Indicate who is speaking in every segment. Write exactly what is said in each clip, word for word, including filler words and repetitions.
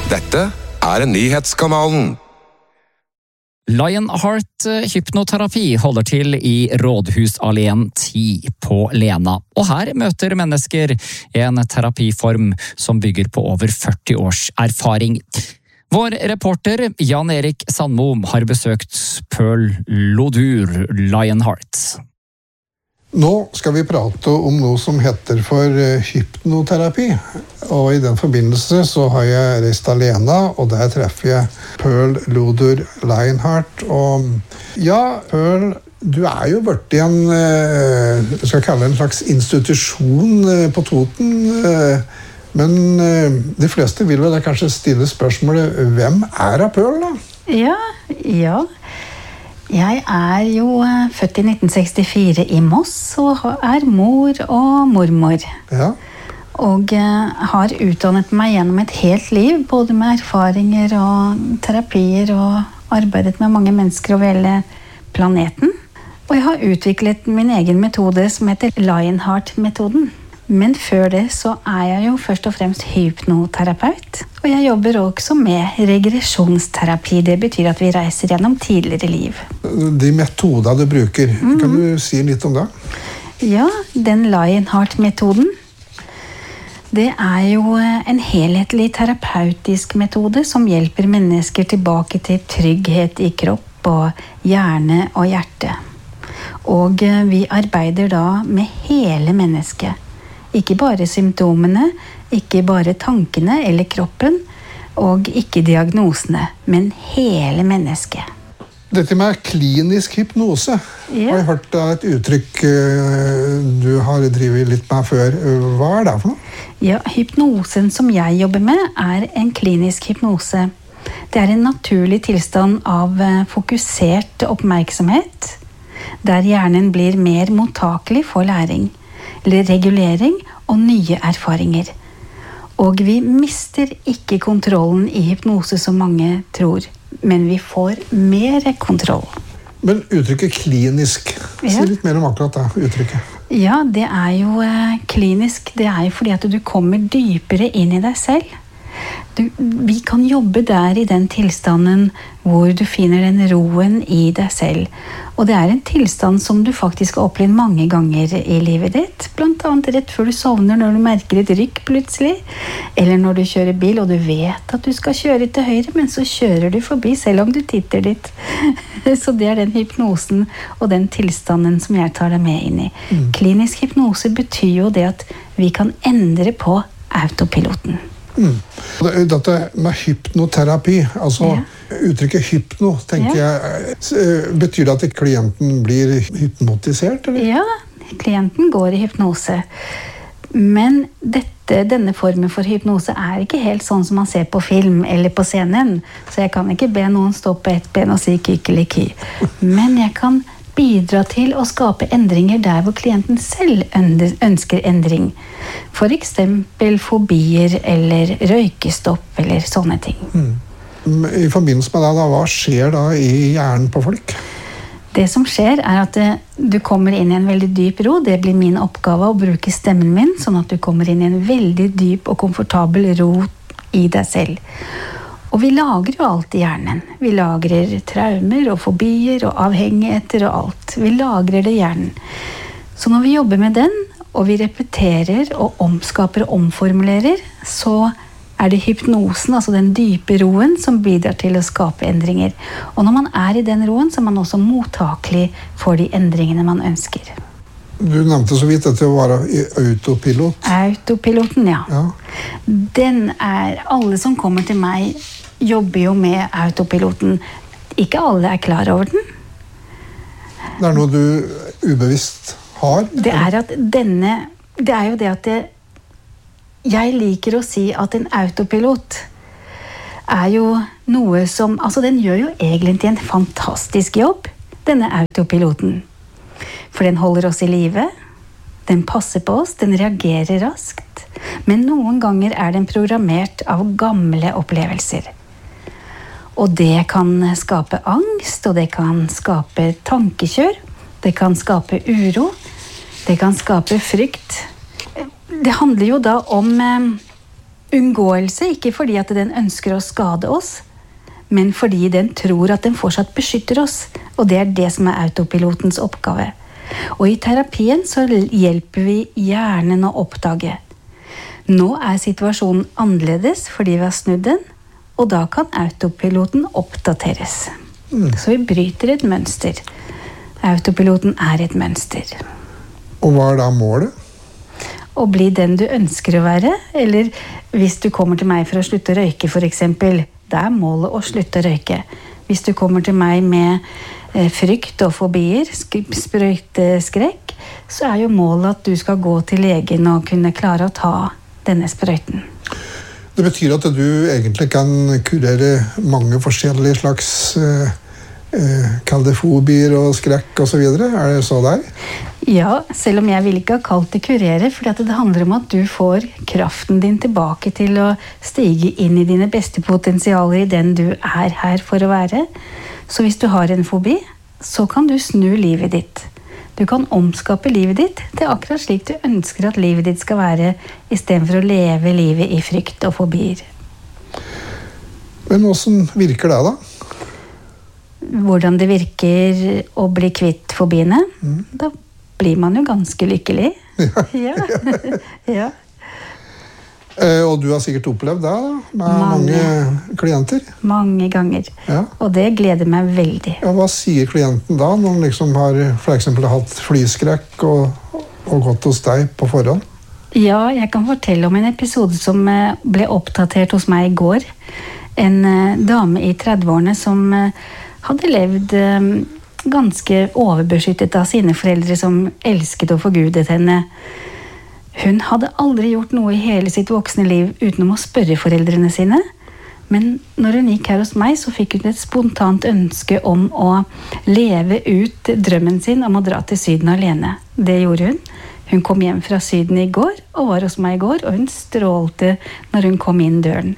Speaker 1: Dette er Nyhetskanalen.
Speaker 2: Lionheart hypnoterapi holder til i Rådhusalleen ti på Lena. Og her møter mennesker en terapiform som bygger på over førti års erfaring. Vår reporter Jan Erik Sandmom har besøkt Pearl Lodur Lionheart.
Speaker 3: Nå skal vi prate om noe som heter for hypnoterapi, og i den forbindelse så har jeg reist alene, og der treffer jeg Pearl Lodur Lionheart. Og ja, Pearl, du er jo vært i en, jeg skal kalle det en slags institusjon på Toten, men de fleste vil vel kanskje stille spørsmålet, hvem er Pearl da?
Speaker 4: Ja, ja. Jeg er jo født i nitten sekstifire i Moss, og er mor og mormor.
Speaker 3: Ja.
Speaker 4: Og har utdannet meg gjennom et helt liv, både med erfaringer og terapier, og arbeidet med mange mennesker over hele planeten. Og jeg har utviklet min egen metode som heter Lionheart-metoden. Men før det så er jeg jo først og fremst hypnoterapeut. Og jeg jobber også med regresjonsterapi. Det betyr at vi reiser gjennom tidligere liv.
Speaker 3: De metoder du bruker, mm-hmm. Kan du si litt om det?
Speaker 4: Ja, den Lionheart-metoden, det er jo en helhetlig terapeutisk metode som hjelper mennesker tilbake til trygghet i kropp og hjerne og hjerte. Og vi arbeider da med hele mennesket. Ikke bare symptomene, ikke bare tankene eller kroppen, og ikke diagnosene, men hele mennesket.
Speaker 3: Dette med klinisk hypnose,
Speaker 4: ja.
Speaker 3: Har jeg hørt et uttrykk du har drevet litt med før. Hva er det for noe?
Speaker 4: Ja, hypnosen som jeg jobber med er en klinisk hypnose. Det er en naturlig tilstand av fokusert oppmerksomhet, der hjernen blir mer mottakelig for læring, regulering og nye erfaringer. Og vi mister ikke kontrollen i hypnose som mange tror, men vi får mer kontroll.
Speaker 3: Men uttrykket klinisk, ja. Si litt mer om akkurat det uttrykket.
Speaker 4: Ja, det er jo eh, klinisk, det er jo fordi at du kommer dypere inn i deg selv. Du, vi kan jobbe der i den tilstanden hvor du finner den roen i deg selv. Og det er en tilstand som du faktisk har opplevd mange ganger i livet ditt. Blant annet rett før du sovner, når du merker et rykk plutselig. Eller når du kjører bil, og du vet at du skal kjøre til høyre, men så kjører du forbi selv om du titter dit. Så det er den hypnosen og den tilstanden som jeg tar deg med inn i. Mm. Klinisk hypnose betyr jo det at vi kan endre på autopiloten.
Speaker 3: Mm. Dette med hypnoterapi, altså ja. Uttrykket hypno, tenker ja. jeg, betyr det at klienten blir hypnotisert? Eller?
Speaker 4: Ja, klienten går i hypnose. Men dette, denne formen for hypnose er ikke helt sånn som man ser på film eller på scenen. Så jeg kan ikke be noen stå på ett ben og si kikkeliki. Men jeg kan bidra til å skape endringer der hvor klienten selv ønsker endring. For eksempel fobier eller røykestopp eller sånne ting.
Speaker 3: Mm. I forbindelse med det, da, hva skjer da i hjernen på folk?
Speaker 4: Det som skjer er at du kommer inn i en veldig dyp ro. Det blir min oppgave å bruke stemmen min, sånn at du kommer inn i en veldig dyp og komfortabel ro i deg selv. Og vi lagrer jo alt i hjernen. Vi lagrer traumer og fobier og avhengigheter og alt. Vi lagrer det i hjernen. Så når vi jobber med den, og vi repeterer og omskaper og omformulerer, så er det hypnosen, altså den dype roen, som bidrar til å skape endringer. Og når man er i den roen, så er man også mottakelig for de endringene man ønsker.
Speaker 3: Du nevnte så vidt at det var autopilot.
Speaker 4: Autopiloten, ja.
Speaker 3: ja.
Speaker 4: Den er, alle som kommer til meg jobber jo med autopiloten. Ikke alle er klar over den.
Speaker 3: Det er noe du ubevisst har?
Speaker 4: Det er at denne, det er jo det at det, jeg liker å si at en autopilot er jo noe som, altså den gjør jo egentlig en fantastisk jobb, denne autopiloten. For den holder oss i live, den passer på oss, den reagerer raskt. Men noen ganger er den programmert av gamle opplevelser. Og det kan skape angst, og det kan skape tankekjør, det kan skape uro, det kan skape frykt. Det handler jo da om unngåelse, ikke fordi at den ønsker å skade oss, men fordi den tror at den fortsatt beskytter oss, og det er det som er autopilotens oppgave. Og i terapien så hjelper vi hjernen å oppdage. Nå er situasjonen annerledes fordi vi har snudd den, og da kan autopiloten oppdateres. Mm. Så vi bryter et mønster. Autopiloten er et mønster.
Speaker 3: Og hva er da målet?
Speaker 4: Å bli den du ønsker å være, eller hvis du kommer til meg for å slutte å røyke for eksempel, det er målet å slutte å røyke. Hvis du kommer til meg med eh, frykt og fobier, sprøyteskrekk, så er jo målet at du skal gå til legen og kunne klare å ta denne sprøyten.
Speaker 3: Det betyr at du egentlig kan kurere mange forskjellige slags eh, eh, kall det fobier og skrekk og så videre. Er det så der?
Speaker 4: Ja, selv om jeg vil ikke ha kalt det kurere, for det handler om at du får kraften din tilbake til å stige inn i dine beste potensialer i den du er her for å være. Så hvis du har en fobi, så kan du snu livet ditt. Du kan omskape livet ditt til akkurat slik du ønsker at livet ditt skal være, i stedet for å leve livet i frykt og fobier.
Speaker 3: Men hvordan virker det da?
Speaker 4: Hvordan det virker å bli kvitt fobiene? Mm. Da blir man jo ganske lykkelig. Ja. Ja. Ja.
Speaker 3: Eh, og du har sikkert opplevd det da, med mange, mange klienter? Mange
Speaker 4: ganger. Ja. Og det gleder meg veldig.
Speaker 3: Ja, hva sier klienten da, når han liksom har for eksempel hatt flyskrekk og, og gått hos deg på forhånd?
Speaker 4: Ja, jeg kan fortelle om en episode som ble oppdatert hos meg i går. En dame i trettiårene som hadde levd ganske overbeskyttet av sine foreldre som elsket og forgudet henne. Hun hadde aldri gjort noe i hele sitt voksne liv utenom å spørre foreldrene sine. Men når hun gikk her hos meg, så fikk hun et spontant ønske om å leve ut drømmen sin om å dra til Syden alene. Det gjorde hun. Hun kom hjem fra Syden i går, og var hos meg i går, og hun strålte når hun kom inn døren.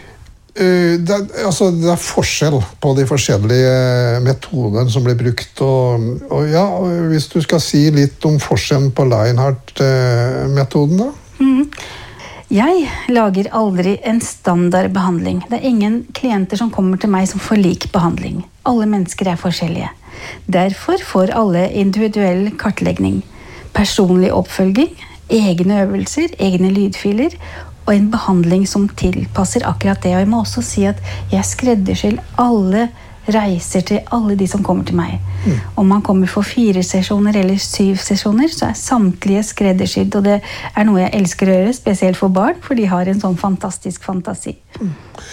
Speaker 3: Det er, altså, det er forskjell på de forskjellige metodene som blir brukt, og, og ja, hvis du skal si litt om forskjellen på Lionheart-metoden da?
Speaker 4: Mm. Jeg lager aldri en standardbehandling. Det er ingen klienter som kommer til meg som får lik behandling. Alle mennesker er forskjellige. Derfor får alle individuell kartlegging, personlig oppfølging, egne øvelser, egne lydfiler, og en behandling som tilpasser akkurat det. Og jeg må også si at jeg skreddersyr alle reiser til alle de som kommer til meg. Mm. Om man kommer for fire sesjoner eller syv sesjoner, så er samtlige skreddersydd, og det er noe jeg elsker å gjøre, spesielt for barn, for de har en sånn fantastisk fantasi. Mm.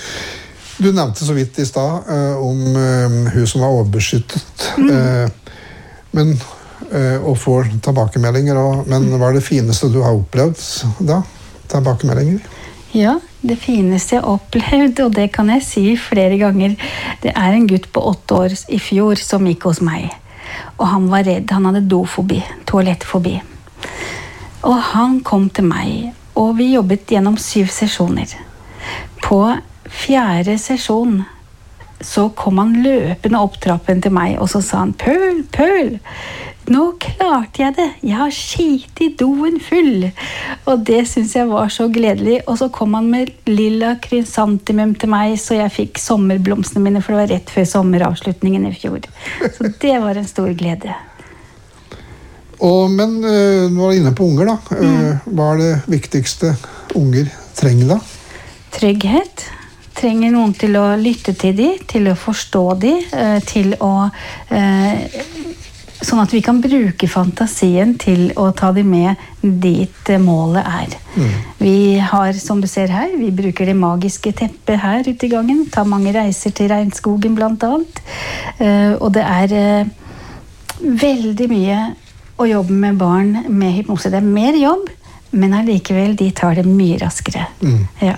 Speaker 3: Du nevnte så vidt i stad uh, om uh, hun som var overbeskyttet, mm. uh, men, uh, og får tilbakemeldinger, og, men hva er det fineste du har opplevd da? Tilbakemeldinger?
Speaker 4: Ja, det fineste jeg har opplevd, og det kan jeg si flere ganger, det er en gutt på åtte år i fjor som gikk hos meg. Og han var redd, han hadde dofobi, toalettfobi. Og han kom til meg, og vi jobbet gjennom syv sesjoner. På fjerde sesjon så kom han løpende opp trappen til meg, og så sa han, Pøl, Pøl, nå klarte jeg det. Jeg har skit i doen full. Og det synes jeg var så gledelig. Og så kom han med lilla krysantemum til meg, så jeg fikk sommerblomstene mine, for det var rett før sommeravslutningen i fjor. Så det var en stor glede.
Speaker 3: Og, men nå er du inne på unger da. Mm. Hva er det viktigste unger trenger da?
Speaker 4: Trygghet. Trenger noen til å lytte til de, til å forstå de, til å... sånn at vi kan bruke fantasien til å ta de med dit målet er. Mm. Vi har, som du ser her, vi bruker det magiske teppet her ute i gangen, tar mange reiser til regnskogen blant annet, uh, og det er uh, veldig mye å jobbe med barn med hypnose. Det er mer jobb, men allikevel de tar det mye raskere. Mm. Ja.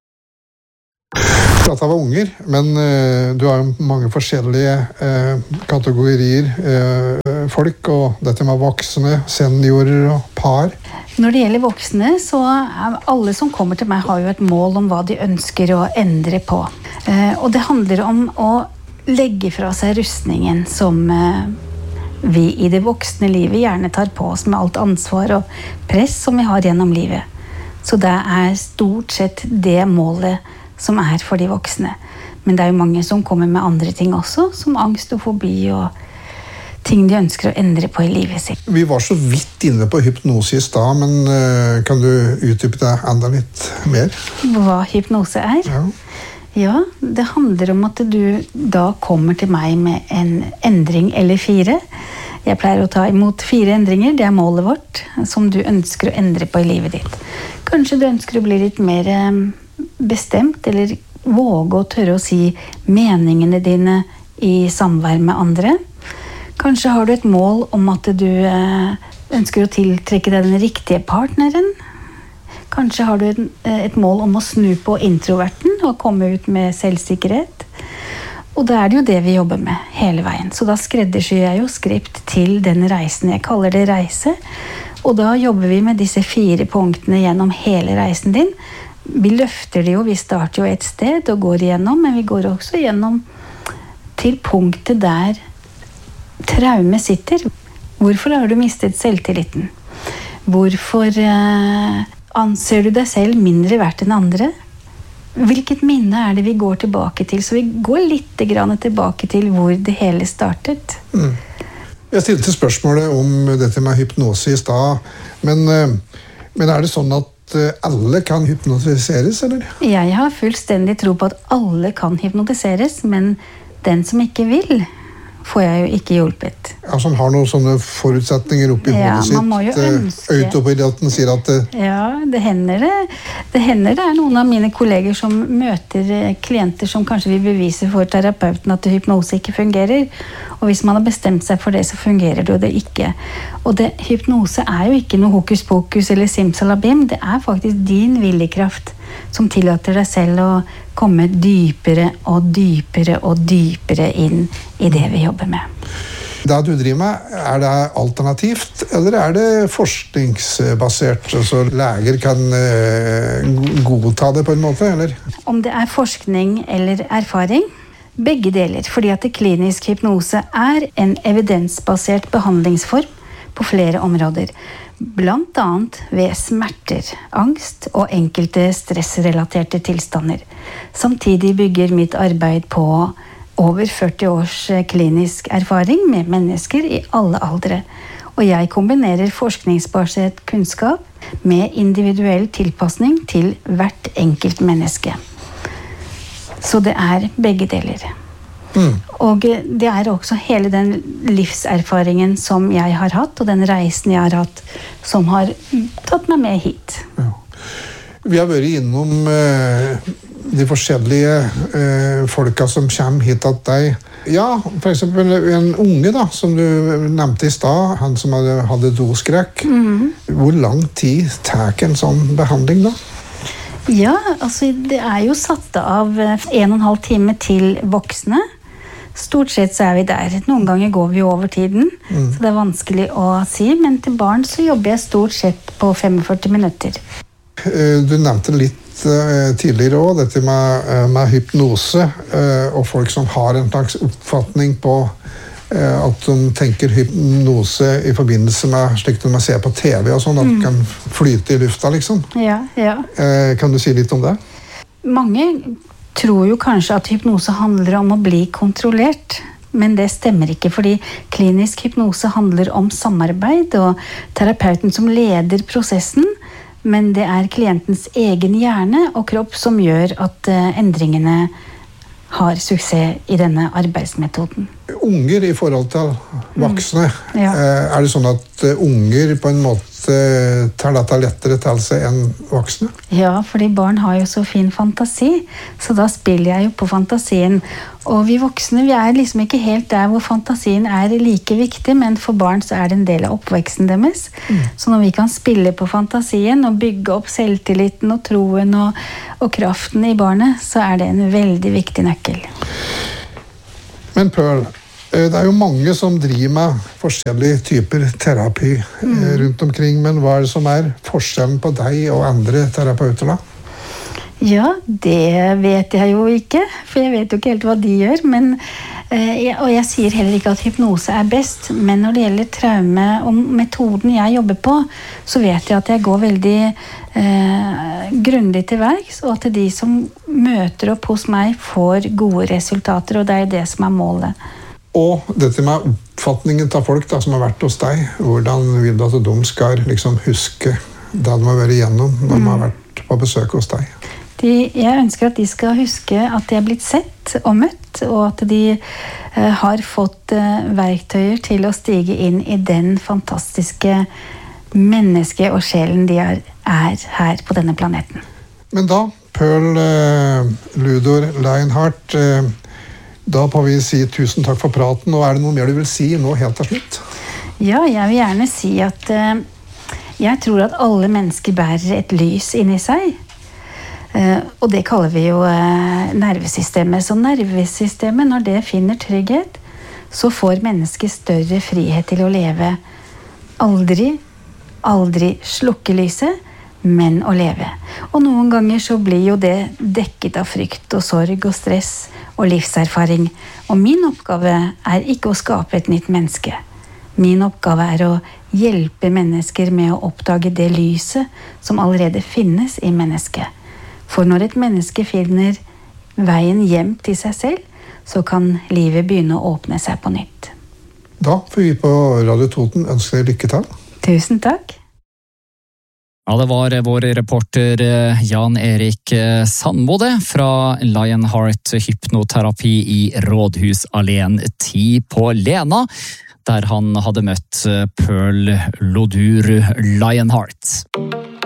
Speaker 3: Dette var unger, men uh, du har jo mange forskjellige uh, kategorier uh, folk, og dette med voksne, seniorer og par.
Speaker 4: Når det gjelder voksne, så er alle som kommer til meg har jo et mål om hva de ønsker å endre på. Uh, og det handler om å legge fra seg rustningen som uh, vi i det voksne livet gjerne tar på oss med alt ansvar og press som vi har gjennom livet. Så det er stort sett det målet som er for de voksne. Men det er jo mange som kommer med andre ting også, som angst og fobi og ting de ønsker å endre på i livet sitt.
Speaker 3: Vi var så vidt inne på hypnose i stad, men uh, kan du utdype det enda litt mer?
Speaker 4: Hva hypnose er?
Speaker 3: Ja.
Speaker 4: Ja, det handler om at du da kommer til meg med en endring eller fire. Jeg pleier å ta imot fire endringer, det er målet vårt, som du ønsker å endre på i livet ditt. Kanskje du ønsker å bli litt mer bestemt, eller våge å tørre å si meningene dine i samvær med andre. Kanskje har du et mål om at du ønsker å tiltrekke deg den riktige partneren. Kanskje har du et mål om å snu på introverten og komme ut med selvsikkerhet. Og da er det jo det vi jobber med hele veien. Så da skreddersyr jeg jo skript til den reisen. Jeg kaller det reise. Og da jobber vi med disse fire punktene gjennom hele reisen din. Vi løfter det jo, vi starter jo et sted og går igjennom, men vi går også igjennom til punktet der traume sitter. Hvorfor har du mistet selvtilliten? Hvorfor eh, anser du deg selv mindre verdt enn andre? Hvilket minne er det vi går tilbake til? Så vi går litt grann tilbake til hvor det hele startet.
Speaker 3: Mm. Jeg stilte spørsmålet om dette med hypnose i stad, men, men er det sånn at alle kan hypnotiseres, eller?
Speaker 4: Jeg har fullstendig tro på at alle kan hypnotiseres, men den som ikke vil, får jeg jo ikke hjulpet.
Speaker 3: Altså han har noen sånne forutsetninger oppi
Speaker 4: ja,
Speaker 3: hodet sitt. Autopiloten sier at det...
Speaker 4: Ja, det hender det. Det hender det er noen av mine kolleger som møter klienter som kanskje vil bevise for terapeuten at hypnose ikke fungerer. Og hvis man har bestemt seg for det, så fungerer det jo det ikke. Og det, hypnose er jo ikke noe hokus pokus eller simsalabim. Det er faktisk din viljekraft som tillater deg selv å komme dypere og dypere og dypere inn i det vi jobber med.
Speaker 3: Det du driver med, er det alternativt, eller er det forskningsbasert, så leger kan godta det på en måte, eller?
Speaker 4: Om det er forskning eller erfaring, begge deler, fordi at klinisk hypnose er en evidensbasert behandlingsform på flere områder. Blant annet ved smerter, angst og enkelte stressrelaterte tilstander. Samtidig bygger mitt arbeid på over førti års klinisk erfaring med mennesker i alle aldre. Og jeg kombinerer forskningsbasert kunnskap med individuell tilpasning til hvert enkelt menneske. Så det er begge deler. Mm. Og det er også hele den livserfaringen som jeg har hatt, og den reisen jeg har hatt, som har tatt meg med hit.
Speaker 3: Ja. Vi har vært innom eh, de forskjellige eh, folka som kommer hit til deg. Ja, for eksempel en unge da, som du nevnte i stad, han som hadde, hadde doskrekk. Mm. Hvor lang tid tar en sånn behandling da?
Speaker 4: Ja, altså det er jo satt av en og en halv time til voksne. Stort sett så er vi der. Noen ganger går vi over tiden, mm. så det er vanskelig å si, men til barn så jobber jeg stort sett på førtifem minutter.
Speaker 3: Du nevnte litt tidligere også, dette med, med hypnose, og folk som har en slags oppfatning på at de tenker hypnose i forbindelse med slik de ser på T V og sånn, at de kan flyte i lufta, liksom.
Speaker 4: Ja, ja.
Speaker 3: Kan du si litt om det?
Speaker 4: Mange tror jo kanskje at hypnose handler om å bli kontrollert, men det stemmer ikke, fordi klinisk hypnose handler om samarbeid, og terapeuten som leder prosessen, men det er klientens egen hjerne og kropp som gjør at endringene har suksess i denne arbeidsmetoden.
Speaker 3: Unger i forhold til voksne, mm. ja. Er det sånn at unger på en måte tar dette lettere til seg enn voksne?
Speaker 4: Ja, fordi barn har jo så fin fantasi, så da spiller jeg jo på fantasien. Og vi voksne, vi er liksom ikke helt der hvor fantasien er like viktig, men for barn så er det en del av oppveksten deres. Mm. Så når vi kan spille på fantasien og bygge opp selvtilliten og troen og, og kraften i barnet, så er det en veldig viktig nøkkel.
Speaker 3: Men Pearl, det er jo mange som driver med forskjellige typer terapi mm. rundt omkring, men hva er det som er forskjellen på deg og andre terapeuter da?
Speaker 4: Ja, det vet jeg jo ikke, for jeg vet jo ikke helt hva de gjør, men Eh, og jeg sier heller ikke at hypnose er best, men når det gjelder traume og metoden jeg jobber på, så vet jeg at jeg går veldig eh, grundig til verks, og at de som møter opp hos meg får gode resultater, og det er det som er målet.
Speaker 3: Og dette med oppfatningen av folk da, som har vært hos deg, hvordan vil du at de skal liksom huske det de har vært igjennom når de har vært på besøk hos deg?
Speaker 4: De, jeg ønsker at de skal huske at de har blitt sett og møtt, og at de eh, har fått eh, verktøyer til å stige inn i den fantastiske mennesket og sjelen de er, er her på denne planeten.
Speaker 3: Men da, Pearl eh, Ludor Lionheart, eh, da får vi si tusen takk for praten, og er det noe mer du vil si nå helt til slutt?
Speaker 4: Ja, jeg vil gjerne si at eh, jeg tror at alle mennesker bærer et lys inni seg. Uh, og det kaller vi jo uh, nervesystemet. Så nervesystemet, når det finner trygghet, så får mennesket større frihet til å leve. Aldri, aldri slukke lyset, men å leve. Og noen ganger så blir jo det dekket av frykt og sorg og stress og livserfaring. Og min oppgave er ikke å skape et nytt menneske. Min oppgave er å hjelpe mennesker med å oppdage det lyset som allerede finnes i mennesket. For når et menneske finner veien hjem til seg selv, så kan livet begynne å åpne seg på nytt.
Speaker 3: Da får vi på Radio Toten ønske deg lykke til.
Speaker 4: Tusen takk.
Speaker 2: Ja, det var vår reporter Jan Erik Sandmode fra Lionheart hypnoterapi i Rådhusalleen ti på Lena, der han hadde møtt Pearl Ludor Lionheart.